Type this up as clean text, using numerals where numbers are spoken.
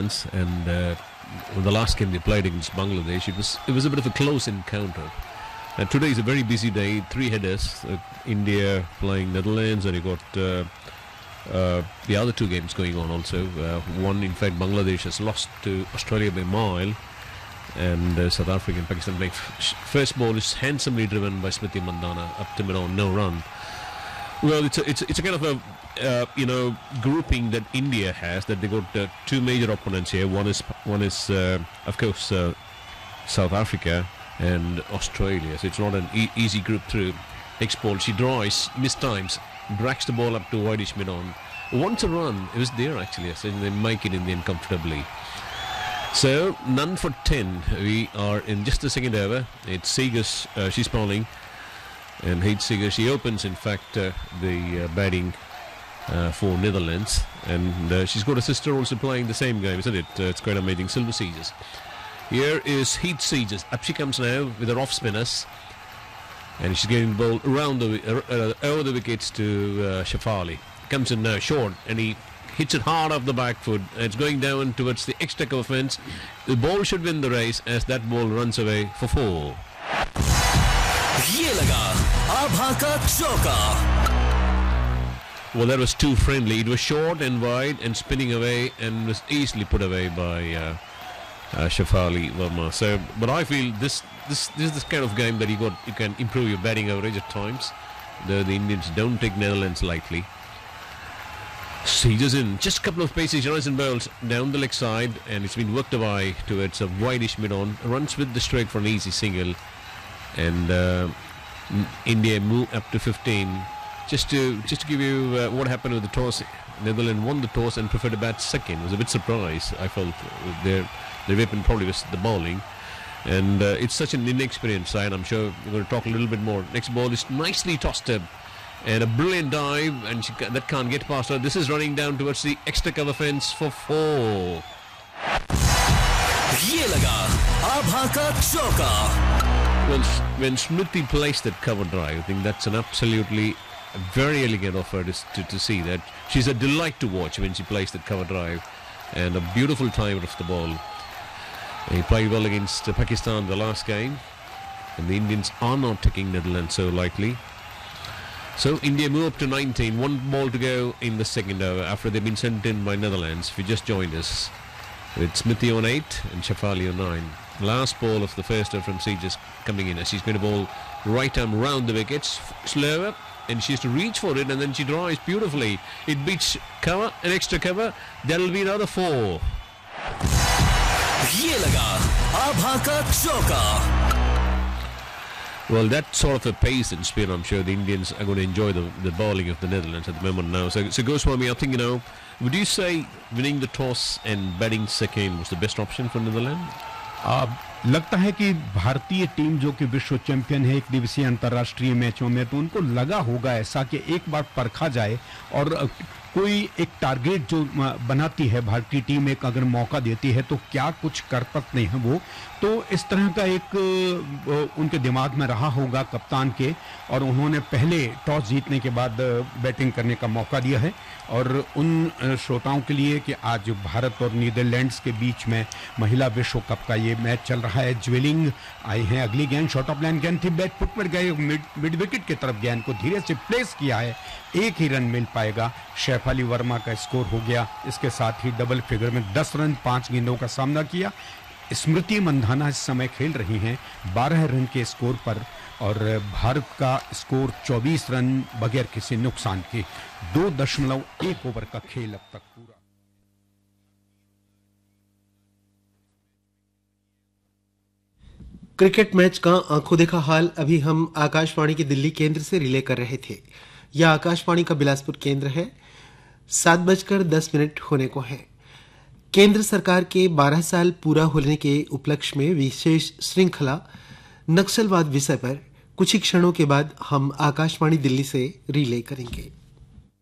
Netherlands, and the last game they played against Bangladesh, it was a bit of a close encounter. And today is a very busy day. 3 headers: India playing Netherlands, and you got the other 2 games going on also. One, in fact, Bangladesh has lost to Australia by a mile, and South Africa and Pakistan make first ball is handsomely driven by Smriti Mandhana up to mid-on, no run. Well, it's a kind of a grouping that India has, that they got 2 major opponents here. One is of course South Africa and Australia. So it's not an easy group through. Next ball, she draws, mistimes, drags the ball up to wideish mid-on. Wants a run. It was there actually, so they make it in the end comfortably. So none for 10. We are in just the second over. It's Seegers, she's bowling, and Heath Seegers, she opens in fact the batting for Netherlands, and she's got a sister also playing the same game, isn't it? It's quite amazing. Silver Seegers. Here is Heath Seegers. Up she comes now with her off spinners, and she's getting the ball around over the wickets to Shafali. Comes in now short, and he hits it hard off the back foot. It's going down towards the extra cover fence. The ball should win the race as that ball runs away for 4. ये लगा आभा का चौका. Well, that was too friendly. It was short and wide and spinning away, and was easily put away by Shafali Verma. So, but I feel this is the kind of game that you can improve your batting average at times. The Indians don't take Netherlands lightly. Seegers in, just a couple of paces, runs and bowls down the leg side, and it's been worked away towards a wideish mid-on. Runs with the straight for an easy single, and India move up to 15. Just to give you what happened with the toss, Netherlands won the toss and preferred to bat second. I was a bit surprised. I felt their weapon probably was the bowling, and it's such an inexperienced side. I'm sure we're going to talk a little bit more. Next ball is nicely tossed up, and a brilliant dive, and that can't get past her. This is running down towards the extra cover fence for 4. ये लगा आभा का चौका. Well, when Smriti placed that cover drive, I think that's an absolutely very elegant offer to see that. She's a delight to watch when she plays that cover drive, and a beautiful time of the ball. He played well against Pakistan the last game, and the Indians are not taking Netherlands so lightly. So India move up to 19, 1 ball to go in the second over after they've been sent in by Netherlands. If you just joined us, with Smriti on 8 and Shafali on 9. Last ball of the first over from Seegers coming in, as she's going to bowl right arm round the wickets, slower, and she has to reach for it, and then she drives beautifully. It beats cover, an extra cover. That'll be another 4. ये लगा आभा का चौका. Well, that sort of a pace and spin, I'm sure the Indians are going to enjoy the bowling of the Netherlands at the moment now. So Goswami, I think, would you say winning the toss and batting second was the best option for Netherlands? लगता है कि भारतीय team जो कि विश्व champion है 1 दिवसीय अंतर्राष्ट्रीय मैचों में, तो उनको लगा होगा ऐसा कि एक बार परखा जाए, और कोई एक टारगेट जो बनाती है भारतीय टीम, एक अगर मौका देती है तो क्या कुछ कर सकते हैं वो. तो इस तरह का एक उनके दिमाग में रहा होगा कप्तान के, और उन्होंने पहले टॉस जीतने के बाद बैटिंग करने का मौका दिया है. और उन श्रोताओं के लिए कि आज भारत और नीदरलैंड्स के बीच में महिला विश्व कप का ये मैच चल रहा है. ज्वेलिंग आई हैं, अगली गेंद शॉर्ट ऑफ लाइन गेंद थी, बैट फुट पर गए, मिड विकेट की तरफ गेंद को धीरे से प्लेस किया है. 1 ही रन मिल पाएगा. शैफाली वर्मा का स्कोर हो गया. इसके साथ ही डबल फिगर में 10 रन 5 गेंदों का सामना किया. स्मृति मंधाना इस समय खेल रही हैं 12 रन के स्कोर पर, और भारत का स्कोर 24 रन बगैर किसी नुकसान के. 2.1 ओवर का खेल अब तक पूरा. क्रिकेट मैच का आंखों देखा हाल अभी हम आकाशवाणी के दिल्ली केंद्र से रिले कर रहे थे. यह आकाशवाणी का बिलासपुर केंद्र है. 7:10 होने को है. केंद्र सरकार के 12 साल पूरा होने के उपलक्ष्य में विशेष श्रृंखला नक्सलवाद विषय पर कुछ ही क्षणों के बाद हम आकाशवाणी दिल्ली से रिले करेंगे.